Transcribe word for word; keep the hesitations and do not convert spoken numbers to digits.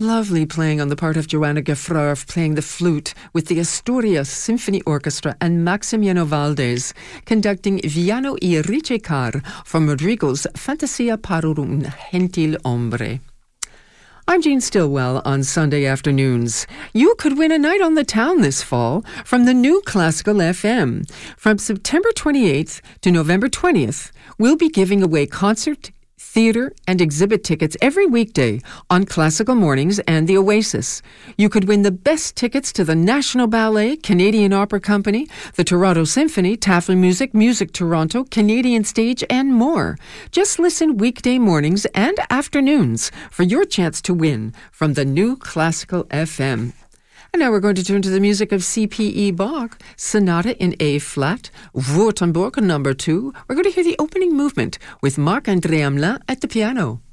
Lovely playing on the part of Joanna Gefrarf, playing the flute with the Asturias Symphony Orchestra, and Maximiano Valdez conducting Viano y Richecar from Rodrigo's Fantasia para un gentil hombre. I'm Jean Stillwell on Sunday afternoons. You could win a night on the town this fall from the new Classical F M. From September twenty-eighth to November twentieth, we'll be giving away concert, theater, and exhibit tickets every weekday on Classical Mornings and the Oasis. You could win the best tickets to the National Ballet, Canadian Opera Company, the Toronto Symphony, Taffy Music, Music Toronto, Canadian Stage, and more. Just listen weekday mornings and afternoons for your chance to win from the new Classical F M. And now we're going to turn to the music of C P E Bach, Sonata in A flat, Württemberg number two. We're going to hear the opening movement with Marc-André Hamelin at the piano.